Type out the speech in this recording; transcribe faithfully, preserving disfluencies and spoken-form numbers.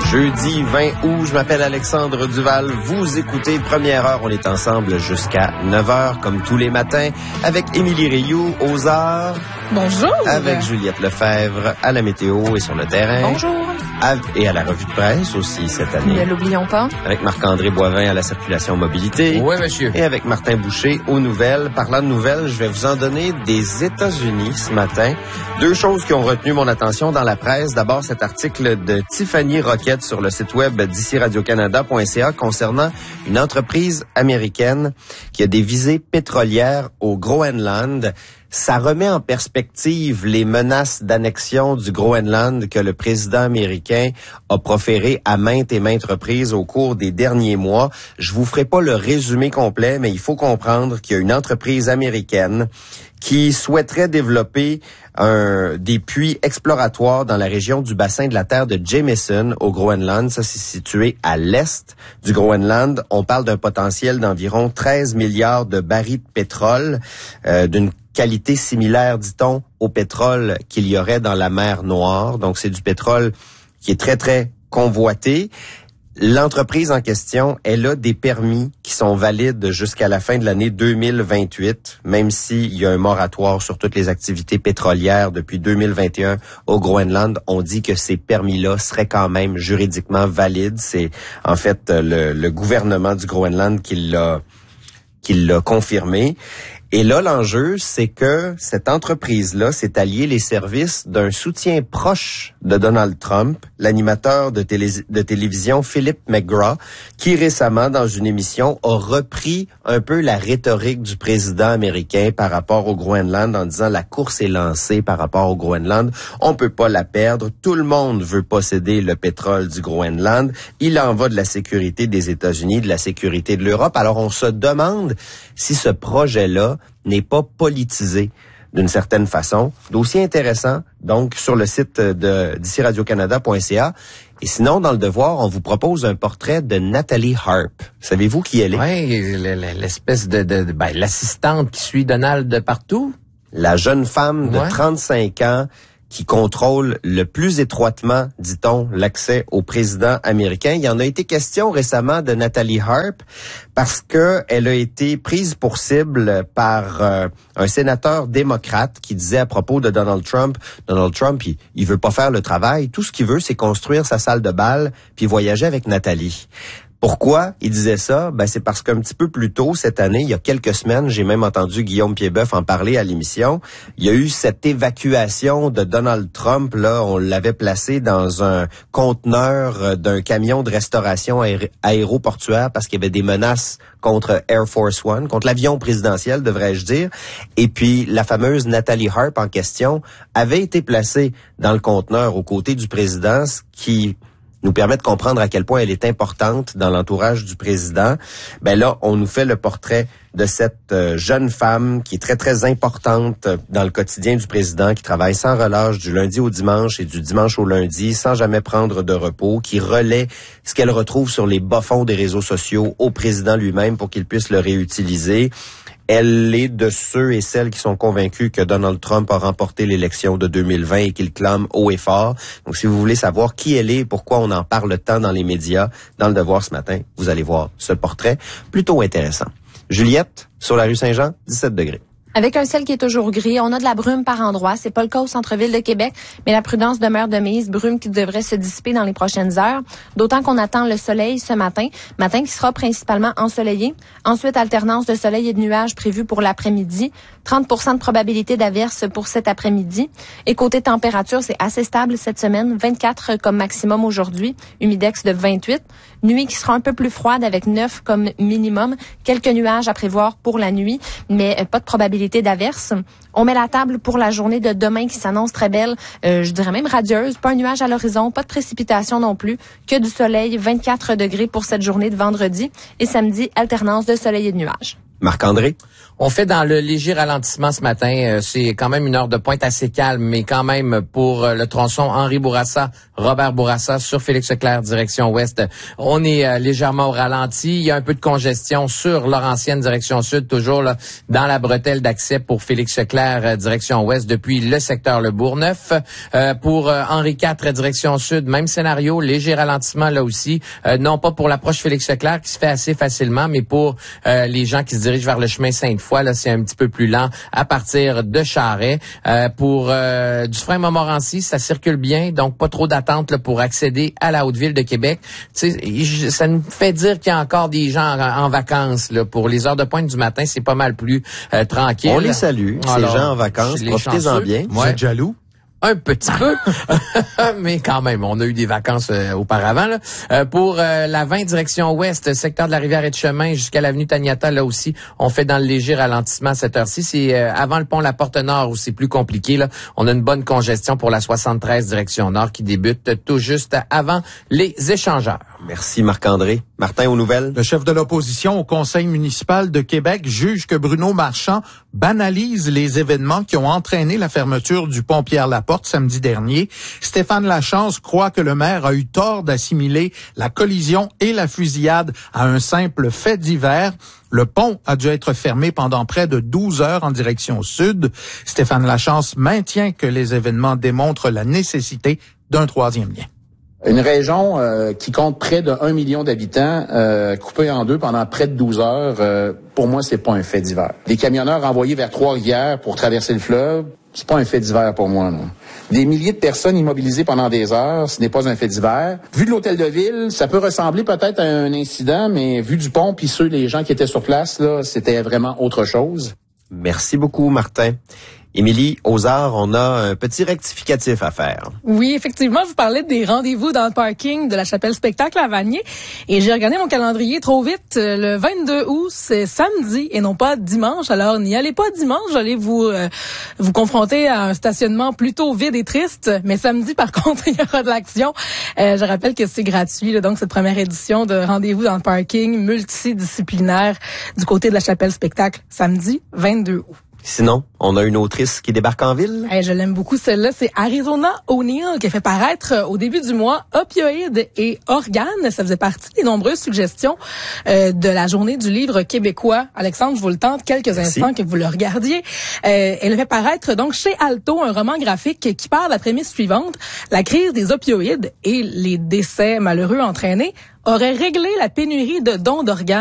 Jeudi vingt août, je m'appelle Alexandre Duval. Vous écoutez Première Heure. On est ensemble jusqu'à neuf heures, comme tous les matins, avec Émilie Rioux aux arts. Bonjour. Avec Juliette Lefebvre à la météo et sur le terrain. Bonjour. Et à la revue de presse aussi cette année. Ne l'oublions pas. Avec Marc-André Boivin à la circulation mobilité. Oui, monsieur. Et avec Martin Boucher aux nouvelles. Parlant de nouvelles, je vais vous en donner des États-Unis ce matin. Deux choses qui ont retenu mon attention dans la presse. D'abord, cet article de Tiffany Roquette sur le site web d'ici radio canada point c a concernant une entreprise américaine qui a des visées pétrolières au Groenland. Ça remet en perspective les menaces d'annexion du Groenland que le président américain a proférées à maintes et maintes reprises au cours des derniers mois. Je vous ferai pas le résumé complet, mais il faut comprendre qu'il y a une entreprise américaine qui souhaiterait développer un, des puits exploratoires dans la région du bassin de la terre de Jameson au Groenland. Ça, c'est situé à l'est du Groenland. On parle d'un potentiel d'environ treize milliards de barils de pétrole, euh, d'une qualité similaire, dit-on, au pétrole qu'il y aurait dans la mer Noire. Donc, c'est du pétrole qui est très, très convoité. L'entreprise en question, elle a des permis qui sont valides jusqu'à la fin de l'année deux mille vingt-huit, même s'il y a un moratoire sur toutes les activités pétrolières depuis deux mille vingt et un au Groenland. On dit que ces permis-là seraient quand même juridiquement valides. C'est en fait le, le gouvernement du Groenland qui l'a, qui l'a confirmé. Et là, l'enjeu, c'est que cette entreprise-là s'est alliée les services d'un soutien proche de Donald Trump, l'animateur de, télé- de télévision Philip McGraw, qui récemment, dans une émission, a repris un peu la rhétorique du président américain par rapport au Groenland en disant la course est lancée par rapport au Groenland, on peut pas la perdre, tout le monde veut posséder le pétrole du Groenland, il en va de la sécurité des États-Unis, de la sécurité de l'Europe. Alors, on se demande si ce projet-là n'est pas politisé d'une certaine façon. Dossier intéressant, donc, sur le site de d'ici radio canada point c a. Et sinon, dans le Devoir, on vous propose un portrait de Nathalie Harp. Savez-vous qui elle est? Oui, l'espèce de, de, de ben, l'assistante qui suit Donald de partout. La jeune femme de ouais. trente-cinq ans qui contrôle le plus étroitement, dit-on, l'accès au président américain. Il y en a été question récemment de Nathalie Harp parce que elle a été prise pour cible par euh, un sénateur démocrate qui disait à propos de Donald Trump, Donald Trump, il, il veut pas faire le travail, tout ce qu'il veut, c'est construire sa salle de bal puis voyager avec Nathalie. Pourquoi il disait ça? Ben, c'est parce qu'un petit peu plus tôt cette année, il y a quelques semaines, j'ai même entendu Guillaume Piedboeuf en parler à l'émission, il y a eu cette évacuation de Donald Trump, là, on l'avait placé dans un conteneur d'un camion de restauration aé- aéroportuaire parce qu'il y avait des menaces contre Air Force One, contre l'avion présidentiel, devrais-je dire. Et puis, la fameuse Nathalie Harp en question avait été placée dans le conteneur aux côtés du président, ce qui nous permet de comprendre à quel point elle est importante dans l'entourage du président. Ben là, on nous fait le portrait de cette euh, jeune femme qui est très, très importante dans le quotidien du président, qui travaille sans relâche du lundi au dimanche et du dimanche au lundi, sans jamais prendre de repos, qui relaie ce qu'elle retrouve sur les bas-fonds des réseaux sociaux au président lui-même pour qu'il puisse le réutiliser. Elle est de ceux et celles qui sont convaincus que Donald Trump a remporté l'élection de deux mille vingt et qu'il clame haut et fort. Donc, si vous voulez savoir qui elle est et pourquoi on en parle tant dans les médias, dans le Devoir ce matin, vous allez voir ce portrait plutôt intéressant. Juliette, sur la rue Saint-Jean, dix-sept degrés. Avec un ciel qui est toujours gris, on a de la brume par endroits. C'est pas le cas au centre-ville de Québec, mais la prudence demeure de mise. Brume qui devrait se dissiper dans les prochaines heures. D'autant qu'on attend le soleil ce matin. Matin qui sera principalement ensoleillé. Ensuite, alternance de soleil et de nuages prévue pour l'après-midi. trente pour cent de probabilité d'averse pour cet après-midi. Et côté température, c'est assez stable cette semaine. vingt-quatre comme maximum aujourd'hui. Humidex de vingt-huit. Nuit qui sera un peu plus froide avec neuf comme minimum. Quelques nuages à prévoir pour la nuit, mais pas de probabilité d'averse. On met la table pour la journée de demain qui s'annonce très belle, euh, je dirais même radieuse. Pas un nuage à l'horizon, pas de précipitation non plus, que du soleil, vingt-quatre degrés pour cette journée de vendredi. Et samedi, alternance de soleil et de nuages. Marc-André? On fait dans le léger ralentissement ce matin. Euh, c'est quand même une heure de pointe assez calme, mais quand même pour euh, le tronçon Henri Bourassa, Robert Bourassa sur Félix Leclerc, direction ouest. On est euh, légèrement au ralenti. Il y a un peu de congestion sur Laurentienne, direction sud, toujours là, dans la bretelle d'accès pour Félix Leclerc, euh, direction ouest, depuis le secteur Le Bourgneuf. Euh, pour euh, Henri quatre, direction sud, même scénario, léger ralentissement là aussi. Euh, non pas pour l'approche Félix Leclerc qui se fait assez facilement, mais pour euh, les gens qui se dirigent vers le chemin Sainte-Foy. Là, c'est un petit peu plus lent à partir de Charest. Euh, pour euh, Dufresne-Montmorency, ça circule bien, donc pas trop d'attente là, pour accéder à la Haute-Ville de Québec. Tu sais, ça nous fait dire qu'il y a encore des gens en, en vacances. Là. Pour les heures de pointe du matin, c'est pas mal plus euh, tranquille. On les salue, Alors, ces gens en vacances. Profitez-en bien. Vous êtes jaloux? Un petit peu, mais quand même, on a eu des vacances euh, auparavant. Là. Euh, pour euh, la vingt direction ouest, secteur de la Rivière-et-de-Chemin jusqu'à l'avenue Taniata, là aussi, on fait dans le léger ralentissement à cette heure-ci. C'est euh, avant le pont La Porte-Nord où c'est plus compliqué. Là. On a une bonne congestion pour la soixante-treize direction nord qui débute tout juste avant les échangeurs. Merci Marc-André. Martin, aux nouvelles. Le chef de l'opposition au Conseil municipal de Québec juge que Bruno Marchand banalise les événements qui ont entraîné la fermeture du pont Pierre-Laporte samedi dernier. Stéphane Lachance croit que le maire a eu tort d'assimiler la collision et la fusillade à un simple fait divers. Le pont a dû être fermé pendant près de douze heures en direction sud. Stéphane Lachance maintient que les événements démontrent la nécessité d'un troisième lien. Une région euh, qui compte près de un million d'habitants, euh, coupée en deux pendant près de douze heures, euh, pour moi, c'est pas un fait divers. Des camionneurs envoyés vers Trois-Rivières pour traverser le fleuve, c'est pas un fait divers pour moi, non. Des milliers de personnes immobilisées pendant des heures, ce n'est pas un fait divers. Vu de l'hôtel de ville, ça peut ressembler peut-être à un incident, mais vu du pont puis ceux, les gens qui étaient sur place, là, c'était vraiment autre chose. Merci beaucoup, Martin. Émilie, aux arts, on a un petit rectificatif à faire. Oui, effectivement, je vous parlais des rendez-vous dans le parking de la Chapelle Spectacle à Vanier et j'ai regardé mon calendrier trop vite. Le vingt-deux août, c'est samedi et non pas dimanche. Alors, n'y allez pas dimanche, j'allais vous euh, vous confronter à un stationnement plutôt vide et triste. Mais samedi, par contre, il y aura de l'action. Euh, je rappelle que c'est gratuit, là, donc cette première édition de rendez-vous dans le parking multidisciplinaire du côté de la Chapelle Spectacle, samedi vingt-deux août. Sinon, on a une autrice qui débarque en ville. Hey, je l'aime beaucoup, celle-là. C'est Arizona O'Neill qui a fait paraître euh, au début du mois Opioïdes et organes. Ça faisait partie des nombreuses suggestions euh, de la journée du livre québécois. Alexandre, je vous le tente quelques Merci. instants que vous le regardiez. Euh, elle a fait paraître donc chez Alto un roman graphique qui part de la prémisse suivante. La crise des opioïdes et les décès malheureux entraînés auraient réglé la pénurie de dons d'organes